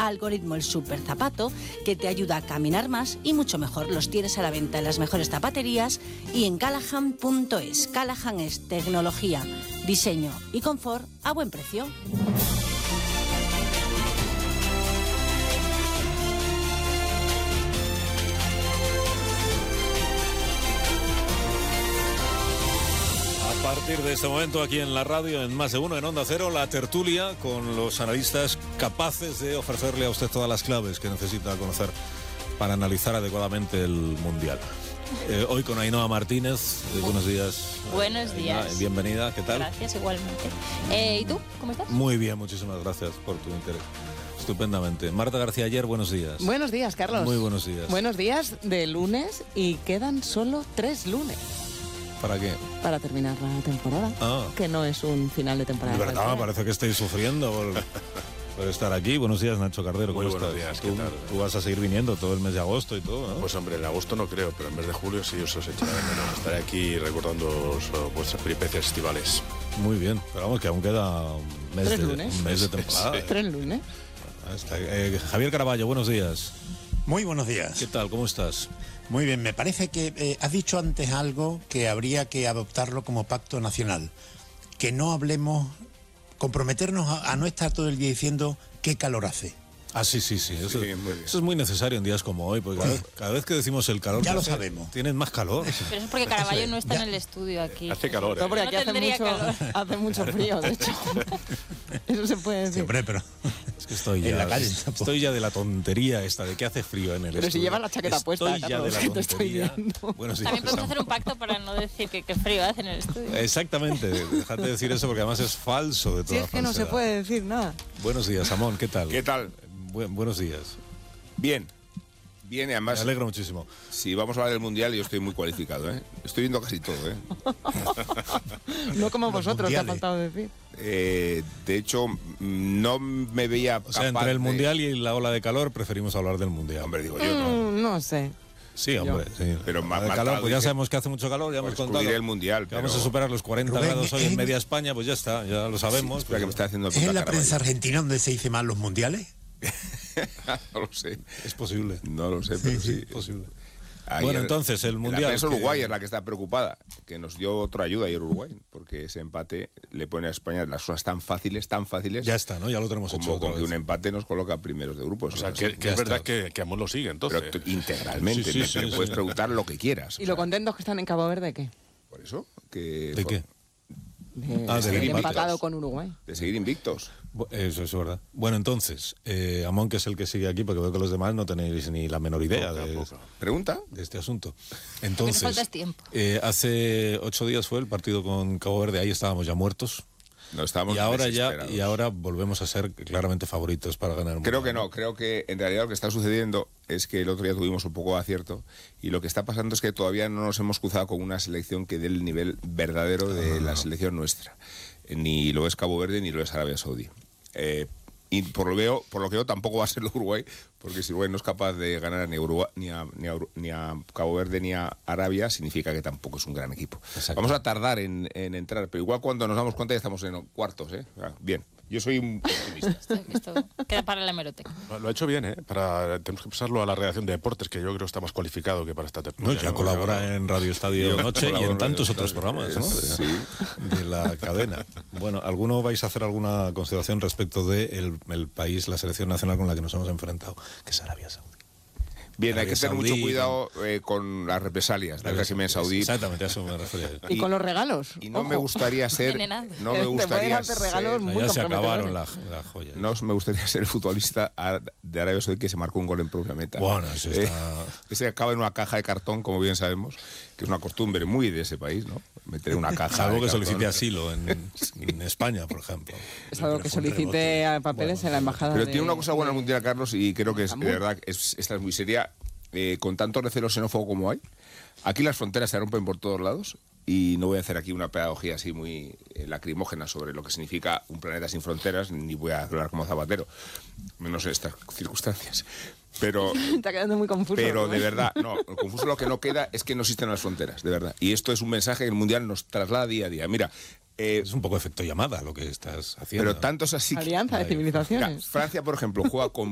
Algoritmo, el super zapato que te ayuda a caminar más y mucho mejor. Los tienes a la venta en las mejores zapaterías y en Callahan.es. Callahan es tecnología, diseño y confort a buen precio. A partir de este momento aquí en la radio, en Más de Uno, en Onda Cero, la tertulia con los analistas capaces de ofrecerle a usted todas las claves que necesita conocer para analizar adecuadamente el Mundial. Hoy con Ainhoa Martínez. Buenos días. Buenos días. Bienvenida, ¿qué tal? Gracias, igualmente. ¿Y tú? ¿Cómo estás? Muy bien, muchísimas gracias por tu interés. Estupendamente. Marta García Ayer, buenos días. Buenos días, Carlos. Muy buenos días. Buenos días de lunes y quedan solo 3 lunes. ¿Para qué? Para terminar la temporada, que no es un final de temporada. De verdad, parece que estáis sufriendo por estar aquí. Buenos días, Nacho Cardero. Muy buenos días, ¿qué tal? Tú vas a seguir viniendo todo el mes de agosto y todo, ¿no? Pues hombre, en agosto no creo, pero en mes de julio sí os echaré de menos. Estaré aquí recordando vuestras peripecias estivales. Muy bien, pero vamos, que aún queda un mes de temporada. Sí. 3 lunes. Javier Caraballo, buenos días. Muy buenos días. ¿Qué tal? ¿Cómo estás? Muy bien, me parece que has dicho antes algo que habría que adoptarlo como pacto nacional. Que no hablemos, comprometernos a no estar todo el día diciendo qué calor hace. Ah, sí. Eso es muy necesario en días como hoy, porque cada vez que decimos el calor... Ya lo sabemos. Tienen más calor. Pero eso es porque Caraballo no está en el estudio aquí. Hace calor, No, porque aquí calor. hace mucho frío, de hecho. Eso se puede decir. Sí, hombre, pero... Es que estoy en la calle, estoy ya de la tontería esta de que hace frío en el Pero estudio. si llevas la chaqueta puesta, Estoy ya de la que te estoy tontería. viendo. Bueno, sí, También podemos hacer un pacto para no decir que frío hace en el estudio. Exactamente, déjate decir eso porque además es falso de Si toda es que no se falsedad. puede decir nada. Buenos días, Amón, ¿qué tal? ¿Qué tal? Buenos días. Bien. Bien, y además... Me alegro muchísimo. Si vamos a hablar del Mundial, yo estoy muy cualificado, ¿eh? Estoy viendo casi todo, ¿eh? No como Los vosotros, te ha mundiales. faltado decir. De hecho, no me veía O sea, capaz entre el de- Mundial y la ola de calor preferimos hablar del Mundial. Hombre, digo yo, no. No sé. Sí, hombre, sí. Pero La más de calor, tarde pues ya que- sabemos que hace mucho calor, ya hemos Por contado excluir el Mundial, que vamos a pero- superar los 40 Rubén, grados hoy en es- media España, pues ya está, ya lo sabemos. Espera, que me está haciendo ¿Es en la puta prensa Caraballo. argentina donde se dice mal los mundiales? No lo sé. Es posible. No lo sé, pero sí. Es posible. Ayer, Bueno, entonces, el Mundial, La prensa que- Uruguay es la que está preocupada, que nos dio otra ayuda ayer Uruguay, porque ese empate le pone a España las cosas tan fáciles, Ya está, ¿no? Ya lo tenemos hecho como otra con que vez. un empate nos coloca primeros de grupo. O sea, Eso que es es está. verdad que Amón lo sigue, entonces. pero integralmente, Sí, sí, me sí, puedes sí. preguntar lo que quieras. ¿Y lo contentos que están en Cabo Verde qué? Por eso, que ¿De qué? De Ah, del seguir empate. empatado con Uruguay. de seguir invictos. Eso es verdad. Bueno, entonces, Amón, que es el que sigue aquí, porque veo que los demás no tenéis ni la menor idea de Pregunta. este asunto. Lo que nos falta Entonces, es tiempo. hace 8 días fue el partido con Cabo Verde, ahí estábamos ya muertos. No estábamos Y ahora desesperados. volvemos a ser claramente favoritos para ganar un Creo Mundial. que no, creo que en realidad lo que está sucediendo es que el otro día tuvimos un poco de acierto y lo que está pasando es que todavía no nos hemos cruzado con una selección que dé el nivel verdadero de la selección nuestra. Ni lo es Cabo Verde ni lo es Arabia Saudí. Y por lo que veo tampoco va a ser Uruguay, porque si Uruguay no es capaz de ganar ni a Cabo Verde ni a Arabia, significa que tampoco es un gran equipo. Exacto. Vamos a tardar en entrar, pero igual cuando nos damos cuenta ya estamos en cuartos, ¿eh? Bien, yo soy un optimista. Esto queda para la hemeroteca. Lo ha hecho bien, ¿eh? Tenemos que pasarlo a la redacción de deportes, que yo creo que está más cualificado que para esta No, tertulia. ya colabora en Radio Estadio Yo Noche y colaboro en en tantos Radio otros Estadio, programas, ¿no? sí. De la cadena. Bueno, ¿alguno vais a hacer alguna consideración respecto de el país, la selección nacional con la que nos hemos enfrentado, que es Arabia Saudí? Bien, hay Arabia que tener mucho Saudí, cuidado con las represalias del régimen saudí. Exactamente, a eso me refería. Y con los regalos. Y no Ojo. me gustaría ser. Envenenado. No me Te pueden gustaría hacer regalos ser, muy Ya se comprometedores. acabaron la joya. no me gustaría ser el futbolista de Arabia Saudí que se marcó un gol en propia meta. Bueno, eso está... Ese acaba en una caja de cartón, como bien sabemos, que es una costumbre muy de ese país, ¿no? Meter una caja. Salvo de que cartón. solicite asilo en España, por ejemplo. Es algo que solicite a papeles en la embajada. Pero de- tiene una cosa buena el Mundial, Carlos, y creo que es, de Estambul. verdad, esta es muy seria. Con tanto recelo xenófobo como hay, aquí las fronteras se rompen por todos lados y no voy a hacer aquí una pedagogía así muy lacrimógena sobre lo que significa un planeta sin fronteras, ni voy a hablar como Zapatero, menos en estas circunstancias. Pero, Está quedando muy confuso. pero de Rubén. verdad, no, lo confuso lo que no queda es que no existen las fronteras, de verdad. Y esto es un mensaje que el Mundial nos traslada día a día. Mira, Es un poco efecto llamada lo que estás haciendo. pero tanto es así que... Alianza de Mira, civilizaciones. Francia, por ejemplo, juega con